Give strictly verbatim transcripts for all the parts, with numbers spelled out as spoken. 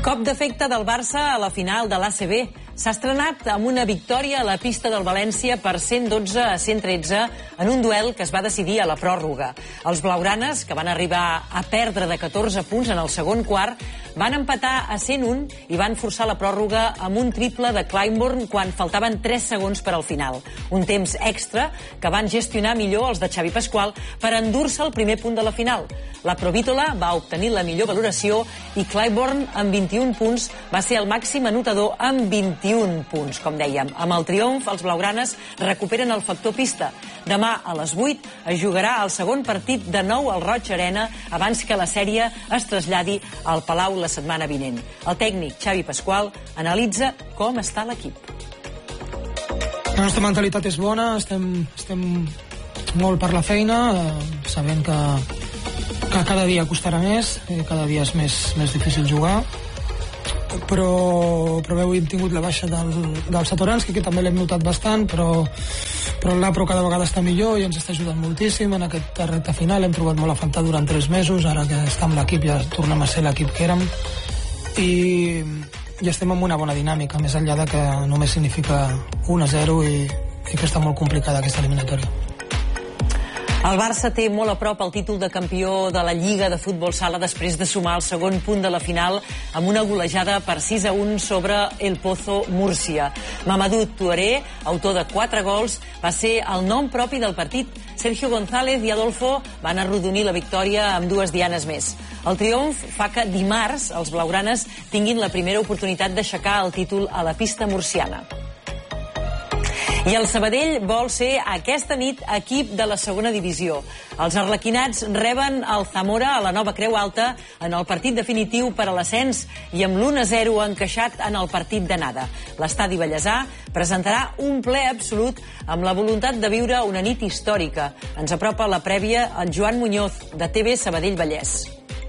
Cop d'efecte del Barça a la final de l'A C B. S'ha estrenat amb una victòria a la pista del València per cent dotze a cent tretze en un duel que es va decidir a la pròrroga. Els blaugranes, que van arribar a perdre de catorze punts en el segon quart, van empatar a cent un i van forçar la pròrroga amb un triple de Clyburn quan faltaven tres segons per al final. Un temps extra que van gestionar millor els de Xavi Pasqual per endur-se el primer punt de la final. La Provítola va obtenir la millor valoració i Clyburn, amb vint-i-un punts, va ser el màxim anotador amb vint-i-un punts, com dèiem. Amb el triomf, els blaugranes recuperen el factor pista. Demà a les vuit es jugarà el segon partit de nou al Roig Arena abans que la sèrie es traslladi al Palau la setmana vinent. El tècnic Xavi Pasqual analitza com està l'equip. La nostra mentalitat és bona, estem, estem molt per la feina, eh, sabent que, que cada dia costarà més, eh, cada dia és més, més difícil jugar, però, però avui hem tingut la baixa del, del Satoranski, que també l'hem notat bastant, però, però el Lapro cada vegada està millor i ens està ajudant moltíssim en aquesta recta final. Hem trobat molt a faltar durant tres mesos, ara que està amb l'equip ja tornem a ser l'equip que érem i, i estem en una bona dinàmica, més enllà de que només significa un a zero i, i que està molt complicada aquesta eliminatòria. El Barça té molt a prop el títol de campió de la Lliga de Futbol Sala després de sumar el segon punt de la final amb una golejada per sis a un sobre el Pozo Múrcia. Mamadou Touré, autor de quatre gols, va ser el nom propi del partit. Sergio González i Adolfo van arrodonir la victòria amb dues dianes més. El triomf fa que dimarts els blaugranes tinguin la primera oportunitat d'aixecar el títol a la pista murciana. I el Sabadell vol ser aquesta nit equip de la segona divisió. Els arlequinats reben el Zamora a la Nova Creu Alta en el partit definitiu per a l'ascens i amb l'u a zero encaixat en el partit d'anada. L'estadi Vallèsà presentarà un ple absolut amb la voluntat de viure una nit històrica. Ens apropa la prèvia el Joan Muñoz, de T V Sabadell Vallès.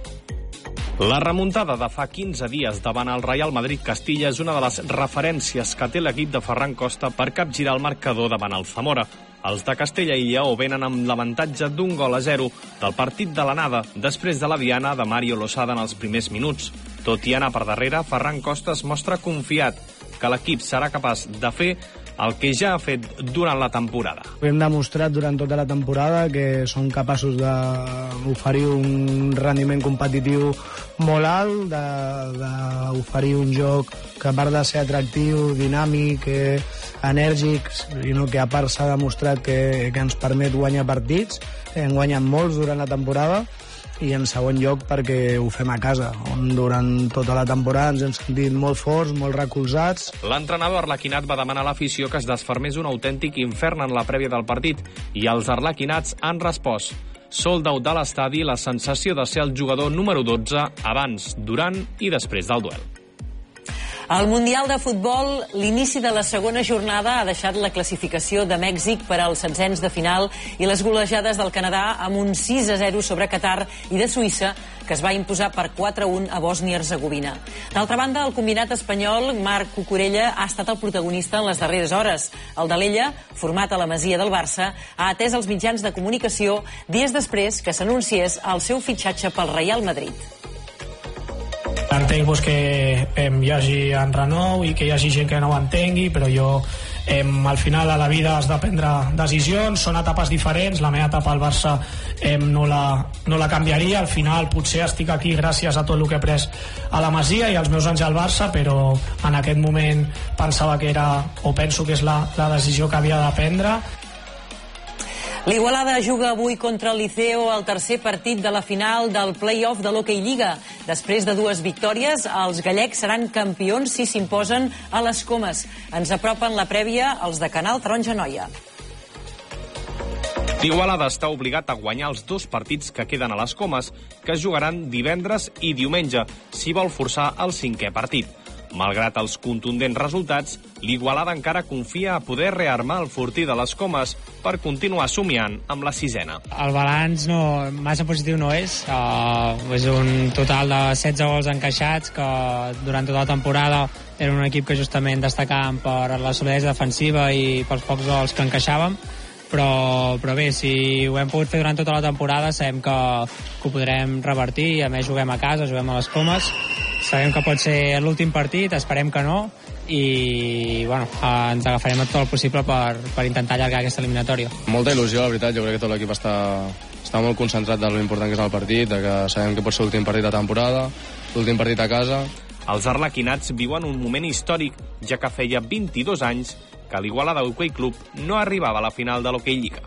La remuntada de fa quinze dies davant el Real Madrid-Castilla és una de les referències que té l'equip de Ferran Costa per capgirar el marcador davant el Zamora. Els de Castella i Lleó venen amb l'avantatge d'un gol a zero del partit de l'anada després de la diana de Mario Losada en els primers minuts. Tot i anar per darrere, Ferran Costa es mostra confiat que l'equip serà capaç de fer el que ja ha fet durant la temporada. Hem demostrat durant tota la temporada que són capaços d'oferir un rendiment competitiu molt alt, d'oferir un joc que a part de ser atractiu, dinàmic, eh, enèrgic, sinó que a part s'ha demostrat que, que ens permet guanyar partits. Hem guanyat molts durant la temporada i en segon lloc perquè ho fem a casa, on durant tota la temporada ens hem sentit molt forts, molt recolzats. L'entrenador arlequinat va demanar a l'afició que es desfermés un autèntic infern en la prèvia del partit i els arlequinats han respost. Sold out de l'estadi, la sensació de ser el jugador número dotze abans, durant i després del duel. Al Mundial de Futbol, l'inici de la segona jornada ha deixat la classificació de Mèxic per als setzents de final i les golejades del Canadà amb un sis a zero sobre Qatar i de Suïssa, que es va imposar per quatre a un a Bòsnia-Hercegovina. D'altra banda, el combinat espanyol, Marc Cucurella, ha estat el protagonista en les darreres hores. El d'Alella, format a la Masia del Barça, ha atès els mitjans de comunicació dies després que s'anunciés el seu fitxatge pel Real Madrid. Entenc pues, que eh, hi hagi enrenou i que hi hagi gent que no ho entengui, però jo eh, al final a la vida has de prendre decisions, són etapes diferents, la meva etapa al Barça eh, no, la, no la canviaria, al final potser estic aquí gràcies a tot el que he pres a la Masia i als meus anys al Barça, però en aquest moment pensava que era, o penso que és la, la decisió que havia de prendre. L'Igualada juga avui contra el Liceo el tercer partit de la final del play-off de l'Hockey Lliga. Després de dues victòries, els gallecs seran campions si s'imposen a les Comes. Ens apropen la prèvia els de Canal Taronja Noia. L'Igualada està obligat a guanyar els dos partits que queden a les Comes, que es jugaran divendres i diumenge, si vol forçar el cinquè partit. Malgrat els contundents resultats, l'Igualada encara confia a poder rearmar el fortí de les Comes per continuar somiant amb la sisena. El balanç no, massa positiu no és. Uh, és un total de setze gols encaixats, que durant tota la temporada era un equip que justament destacàvem per la solidesa defensiva i pels pocs gols que encaixàvem. Però, però bé, si ho hem pogut fer durant tota la temporada, sabem que, que ho podrem revertir. A més, juguem a casa, juguem a les Comes. sabem que pot ser l'últim partit, esperem que no, i bueno, ens agafarem tot el possible per, per intentar allargar aquesta eliminatòria. Molta il·lusió, la veritat, jo crec que tot l'equip està, està molt concentrat de l'important que és el partit, de que sabem que pot ser l'últim partit de temporada, l'últim partit a casa. Els arlequinats viuen un moment històric, ja que feia vint-i-dos anys que l'Igualada Hockey Club no arribava a la final de l'Hockey Lliga.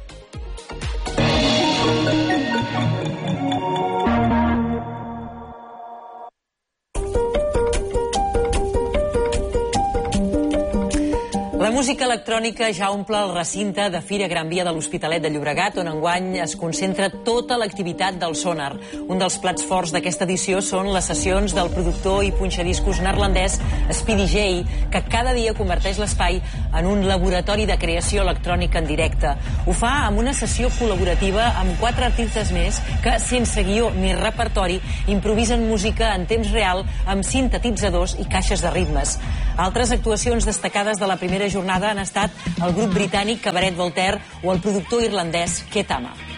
La música electrònica ja omple el recinte de Fira Gran Via de l'Hospitalet de Llobregat, on enguany es concentra tota l'activitat del Sonar. Un dels plats forts d'aquesta edició són les sessions del productor i punxadiscos neerlandès Speedy J, que cada dia converteix l'espai en un laboratori de creació electrònica en directe. Ho fa amb una sessió col·laborativa amb quatre artistes més que, sense guió ni repertori, improvisen música en temps real amb sintetitzadors i caixes de ritmes. Altres actuacions destacades de la primera jornada han estat el grup britànic Cabaret Voltaire o el productor irlandès Ketama.